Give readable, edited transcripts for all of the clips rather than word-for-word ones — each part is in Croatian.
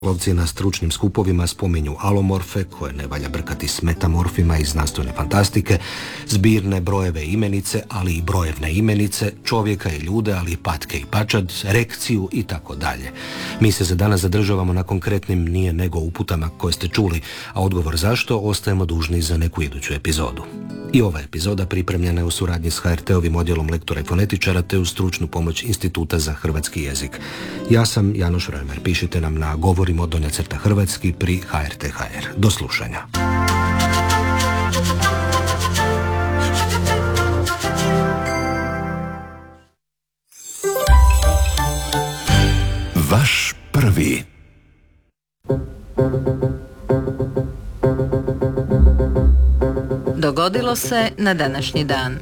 Lovci na stručnim skupovima spominju alomorfe, koje ne valja brkati s metamorfima iz znanstvene fantastike, zbirne brojeve imenice, ali i brojevne imenice, čovjeka i ljude, ali i patke i pačad, rekciju i tako dalje. Mi se za danas zadržavamo na konkretnim nije nego uputama koje ste čuli, a odgovor zašto ostajemo dužni za neku iduću epizodu. I ova epizoda pripremljena je u suradnji s HRT-ovim odjelom lektora i fonetičara te uz stručnu pomoć Instituta za hrvatski jezik. Ja sam Janoš Römer. Pišite nam na govorimo_hrvatski pri HRT.hr. Do slušanja. Vaš prvi. Dogodilo se na današnji dan.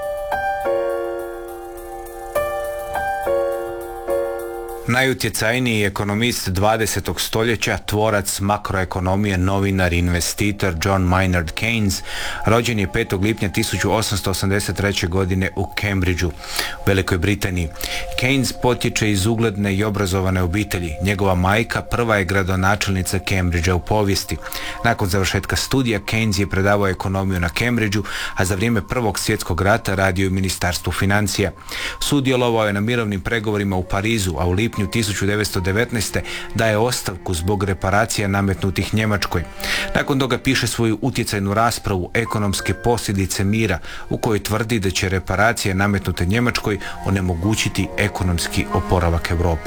Najutjecajniji ekonomist 20. stoljeća, tvorac makroekonomije, novinar i investitor John Maynard Keynes rođen je 5. lipnja 1883. godine u Cambridgeu, Velikoj Britaniji. Keynes potječe iz ugledne i obrazovane obitelji. Njegova majka prva je gradonačelnica Cambridgea u povijesti. Nakon završetka studija Keynes je predavao ekonomiju na Cambridgeu, a za vrijeme Prvog svjetskog rata radio u Ministarstvu financija. Sudjelovao je na mirovnim pregovorima u Parizu, a u lipnju 1919. daje ostavku zbog reparacija nametnutih Njemačkoj. Nakon toga piše svoju utjecajnu raspravu Ekonomske posljedice mira, u kojoj tvrdi da će reparacije nametnute Njemačkoj onemogućiti ekonomski oporavak Europe.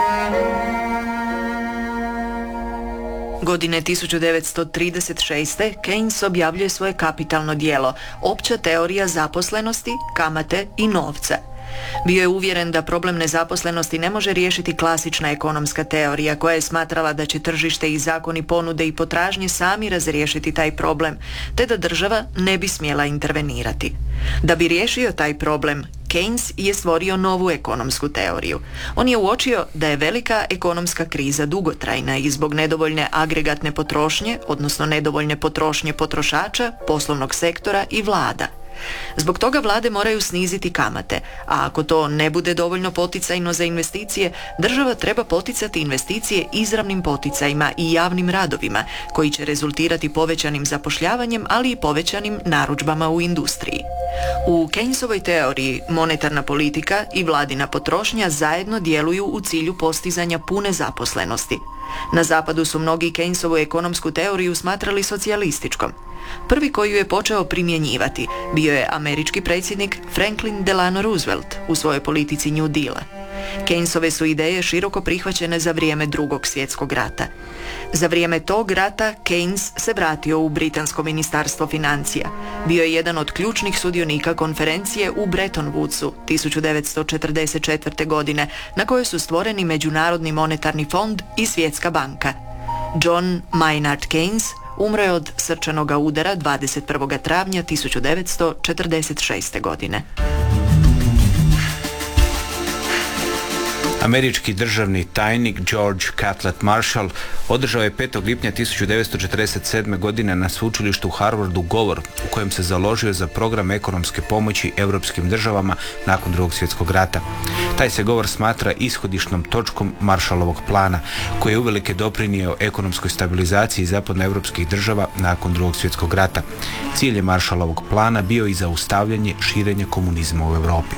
Godine 1936. Keynes objavljuje svoje kapitalno djelo Opća teorija zaposlenosti, kamate i novca. Bio je uvjeren da problem nezaposlenosti ne može riješiti klasična ekonomska teorija koja je smatrala da će tržište i zakoni ponude i potražnje sami razriješiti taj problem, te da država ne bi smjela intervenirati. Da bi riješio taj problem, Keynes je stvorio novu ekonomsku teoriju. On je uočio da je velika ekonomska kriza dugotrajna i zbog nedovoljne agregatne potrošnje, odnosno nedovoljne potrošnje potrošača, poslovnog sektora i vlada. Zbog toga vlade moraju sniziti kamate, a ako to ne bude dovoljno poticajno za investicije, država treba poticati investicije izravnim poticajima i javnim radovima, koji će rezultirati povećanim zapošljavanjem, ali i povećanim narudžbama u industriji. U Keynesovoj teoriji monetarna politika i vladina potrošnja zajedno djeluju u cilju postizanja pune zaposlenosti. Na zapadu su mnogi Keynesovu ekonomsku teoriju smatrali socijalističkom. Prvi koji ju je počeo primjenjivati bio je američki predsjednik Franklin Delano Roosevelt u svojoj politici New Deala. Keynesove su ideje široko prihvaćene za vrijeme Drugog svjetskog rata. Za vrijeme tog rata Keynes se vratio u Britansko ministarstvo financija. Bio je jedan od ključnih sudionika konferencije u Bretton Woodsu 1944. godine, na kojoj su stvoreni Međunarodni monetarni fond i Svjetska banka. John Maynard Keynes umro je od srčanoga udara 21. travnja 1946. godine. Američki državni tajnik George Catlett Marshall održao je 5. lipnja 1947. godine na sveučilištu u Harvardu govor u kojem se založio za program ekonomske pomoći europskim državama nakon Drugog svjetskog rata. Taj se govor smatra ishodišnom točkom Marshallovog plana, koji je uvelike doprinio ekonomskoj stabilizaciji zapadnoevropskih država nakon Drugog svjetskog rata. Cilj je Marshallovog plana bio i zaustavljanje širenja komunizma u Europi.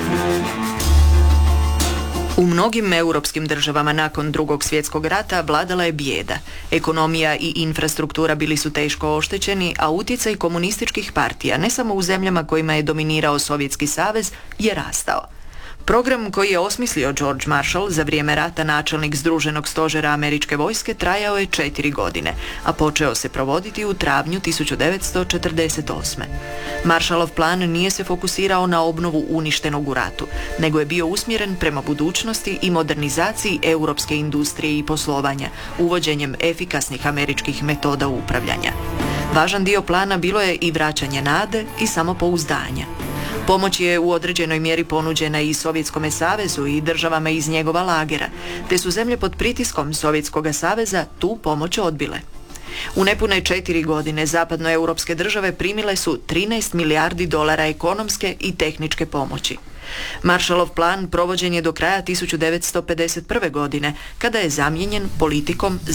U mnogim europskim državama nakon Drugog svjetskog rata vladala je bijeda. Ekonomija i infrastruktura bili su teško oštećeni, a utjecaj komunističkih partija, ne samo u zemljama kojima je dominirao Sovjetski savez, je rastao. Program koji je osmislio George Marshall za vrijeme rata načelnik Združenog stožera američke vojske trajao je 4 godine, a počeo se provoditi u travnju 1948. Marshallov plan nije se fokusirao na obnovu uništenog u ratu, nego je bio usmjeren prema budućnosti i modernizaciji europske industrije i poslovanja, uvođenjem efikasnih američkih metoda upravljanja. Važan dio plana bilo je i vraćanje nade i samopouzdanja. Pomoć je u određenoj mjeri ponuđena i Sovjetskome savezu i državama iz njegova lagera, te su zemlje pod pritiskom Sovjetskog saveza tu pomoć odbile. U nepune 4 godine zapadnoeuropske države primile su 13 milijardi dolara ekonomske i tehničke pomoći. Marshallov plan provođen je do kraja 1951. godine, kada je zamijenjen politikom